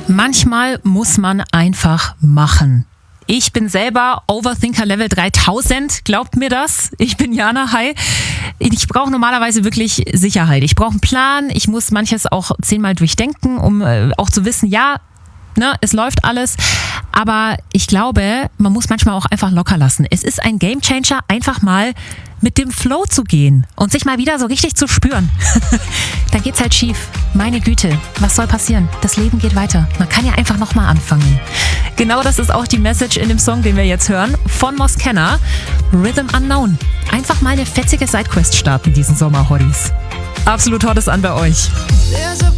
Manchmal muss man einfach machen. Ich bin selber Overthinker Level 3000, glaubt mir das? Ich bin Jana, hi. Ich brauche normalerweise wirklich Sicherheit. Ich brauche einen Plan, ich muss manches auch 10-mal durchdenken, um auch zu wissen, ja, es läuft alles. Aber ich glaube, man muss manchmal auch einfach locker lassen. Es ist ein Gamechanger, einfach mal mit dem Flow zu gehen und sich mal wieder so richtig zu spüren. Da geht's halt schief. Meine Güte, was soll passieren? Das Leben geht weiter. Man kann ja einfach nochmal anfangen. Genau das ist auch die Message in dem Song, den wir jetzt hören, von Moskenna, Rhythm Unknown. Einfach mal eine fetzige Sidequest starten diesen Sommer, Hoddys. Absolut hot ist an bei euch.